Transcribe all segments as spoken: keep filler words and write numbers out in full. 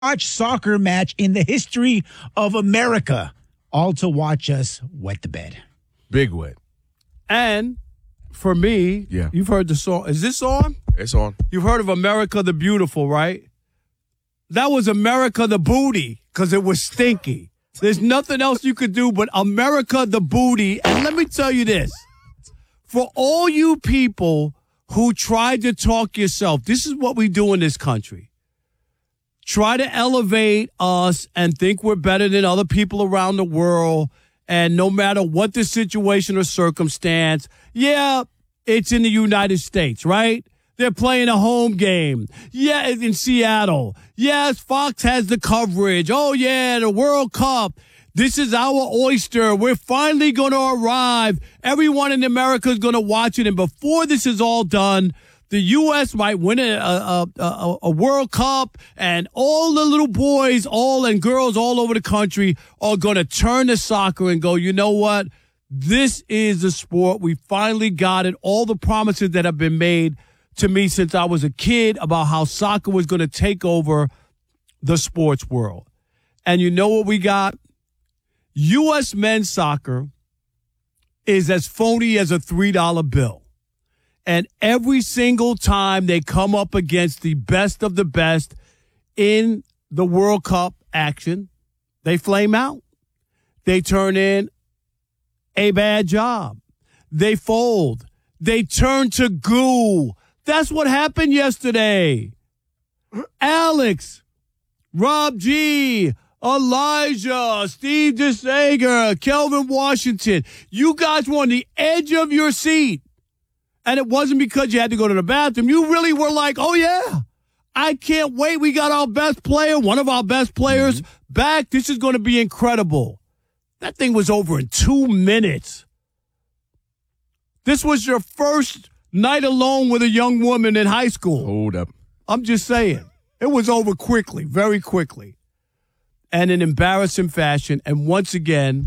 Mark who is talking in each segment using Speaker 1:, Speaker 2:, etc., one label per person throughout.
Speaker 1: watch soccer match in the history of America, all to watch us wet the bed.
Speaker 2: Big wet.
Speaker 3: And for me,
Speaker 2: yeah.
Speaker 3: you've heard the song. Is this on?
Speaker 2: It's on.
Speaker 3: You've heard of America the Beautiful, right? That was America the Booty because it was stinky. There's nothing else you could do but America the Booty. And let me tell you this. For all you people who tried to talk yourself, this is what we do in this country. Try to elevate us and think we're better than other people around the world. And no matter what the situation or circumstance, yeah, it's in the United States, right? They're playing a home game. Yeah, in Seattle. Yes, Fox has the coverage. Oh, yeah, the World Cup. This is our oyster. We're finally going to arrive. Everyone in America is going to watch it. And before this is all done, the U S might win a, a, a, a World Cup, and all the little boys, all and girls all over the country are going to turn to soccer and go, you know what? This is the sport. We finally got it. All the promises that have been made to me since I was a kid about how soccer was going to take over the sports world. And you know what we got? U S men's soccer is as phony as a three dollar bill. And every single time they come up against the best of the best in the World Cup action, they flame out. They turn in a bad job. They fold. They turn to goo. That's what happened yesterday. Alex, Rob G, Elijah, Steve DeSager, Kelvin Washington, you guys were on the edge of your seat. And it wasn't because you had to go to the bathroom. You really were like, oh, yeah, I can't wait. We got our best player, one of our best players, mm-hmm. back. This is going to be incredible. That thing was over in two minutes. This was your first night alone with a young woman in high school.
Speaker 2: Hold up.
Speaker 3: I'm just saying. It was over quickly, very quickly. And in embarrassing fashion. And once again,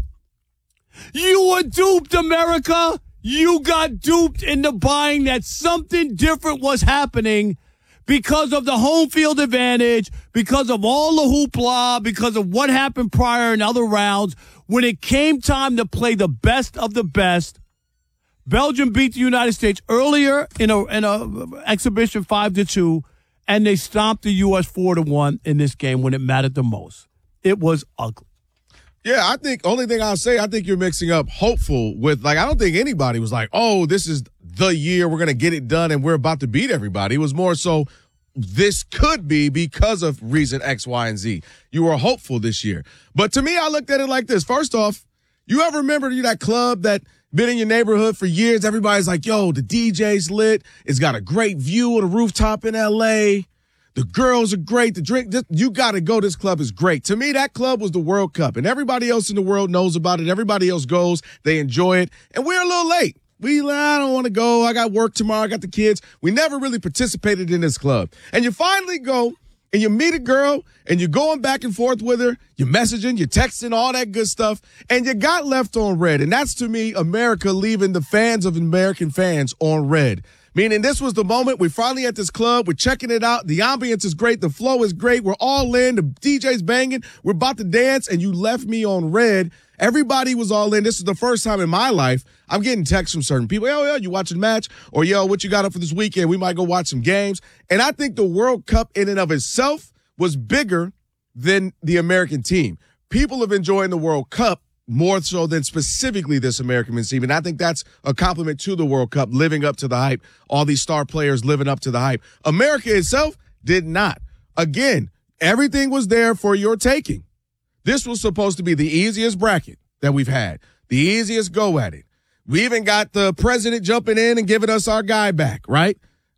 Speaker 3: you were duped, America. You got duped into buying that something different was happening because of the home field advantage, because of all the hoopla, because of what happened prior in other rounds. When it came time to play the best of the best, Belgium beat the United States earlier in a in a exhibition five to two, and they stomped the U S four to one in this game when it mattered the most. It was ugly.
Speaker 2: Yeah, I think only thing I'll say, I think you're mixing up hopeful with, like, I don't think anybody was like, oh, this is the year we're going to get it done and we're about to beat everybody. It was more so this could be because of reason X, Y, and Z. You were hopeful this year. But to me, I looked at it like this. First off, you ever remember that club that been in your neighborhood for years? Everybody's like, yo, the D J's lit. It's got a great view of the rooftop in L A. The girls are great. The drink, you got to go. This club is great. To me, that club was the World Cup, and everybody else in the world knows about it. Everybody else goes. They enjoy it, and we're a little late. We, I don't want to go. I got work tomorrow. I got the kids. We never really participated in this club. And you finally go, and you meet a girl, and you're going back and forth with her. You're messaging, you're texting, all that good stuff, and you got left on red. And that's, to me, America leaving the fans of American fans on red. Meaning this was the moment. We're finally at this club. We're checking it out. The ambience is great. The flow is great. We're all in. The D J's banging. We're about to dance, and you left me on red. Everybody was all in. This is the first time in my life I'm getting texts from certain people. Yo, yo, you watching the match? Or, yo, what you got up for this weekend? We might go watch some games. And I think the World Cup in and of itself was bigger than the American team. People have enjoyed the World Cup more so than specifically this American men's team. And I think that's a compliment to the World Cup, living up to the hype, all these star players living up to the hype. America itself did not. Again, everything was there for your taking. This was supposed to be the easiest bracket that we've had, the easiest go at it. We even got the president jumping in and giving us our guy back, right?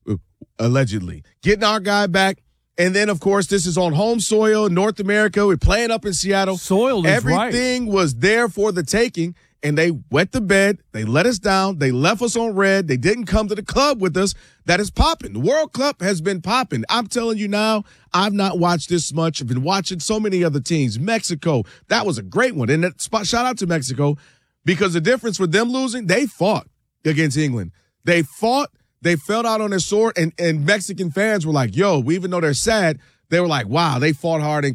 Speaker 2: Allegedly. Getting our guy back. And then, of course, this is on home soil, North America. We're playing up in Seattle.
Speaker 3: Soil is
Speaker 2: Everything
Speaker 3: right.
Speaker 2: was there for the taking, and they wet the bed. They let us down. They left us on red. They didn't come to the club with us. That is popping. The World Cup has been popping. I'm telling you now, I've not watched this much. I've been watching so many other teams. Mexico, that was a great one. And that spot, shout out to Mexico, because the difference with them losing, they fought against England. They fought. They fell out on their sword, and, and Mexican fans were like, yo, even though they're sad, they were like, wow, they fought hard and